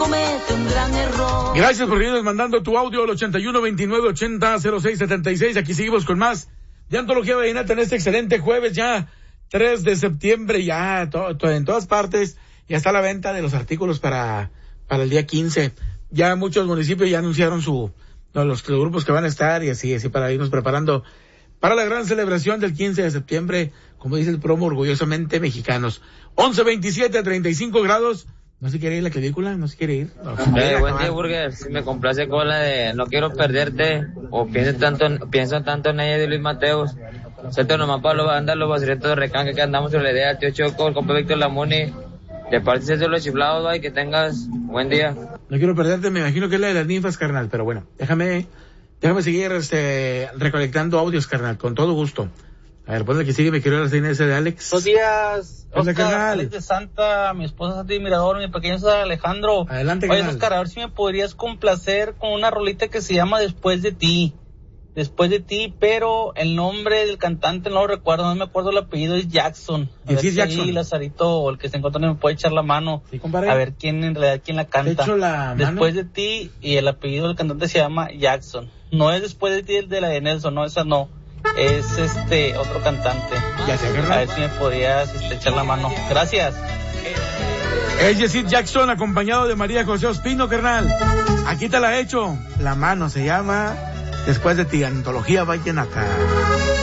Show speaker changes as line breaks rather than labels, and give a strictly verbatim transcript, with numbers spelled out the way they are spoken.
comete un gran error.
Gracias por irnos mandando tu audio al ochenta y uno veintinueve ochenta cero seis setenta y seis. Aquí seguimos con más de Antología Vallenata en este excelente jueves, ya tres de septiembre, ya to, to, en todas partes ya está la venta de los artículos para para el día quince. Ya muchos municipios ya anunciaron su no, los, los grupos que van a estar y así, así para irnos preparando para la gran celebración del quince de septiembre, como dice el promo, orgullosamente mexicanos. once veintisiete a treinta y cinco grados. ¿No se quiere ir la clavícula? ¿No se quiere ir? No,
eh, buen día, Burger. Si me complace con la de No quiero perderte, o pienso tanto en, pienso tanto en ella de Luis Mateos. Suelto nomás para los bandas, los basiletos de Recanque que andamos sobre la idea, el tío Choco, el compa Víctor Lamuni. De parte de los chiflados, bye, que tengas buen día.
No quiero perderte, me imagino que es la de las ninfas, carnal, pero bueno, déjame, déjame seguir este recolectando audios, carnal, con todo gusto. A ver, ponle que sigue, me quiero la cena ese de Alex.
Buenos días,
Oscar,
Oscar, Alex de Santa, mi esposa Santi Mirador, mi pequeño César Alejandro.
Adelante,
Oye,
canal.
Oscar, a ver si me podrías complacer con una rolita que se llama Después de ti. Después de ti, pero el nombre del cantante no lo recuerdo, no me acuerdo el apellido, es Jackson. A ver
sí,
si
Jackson.
Lazarito o el que se encuentra me puede echar la mano.
Sí, compadre.
A ver quién en realidad quién la canta.
Te echo la
Después
mano.
de ti, y el apellido del cantante se llama Jackson. No es Después de ti el de la de Nelson, no, esa no. Es este otro cantante.
Ya sé, ¿verdad?
A ver si me podrías este, echar la mano. Gracias.
Es Yesid Jackson acompañado de María José Ospino, carnal. Aquí te la he hecho. La mano se llama Después de ti, Antología Vallenata.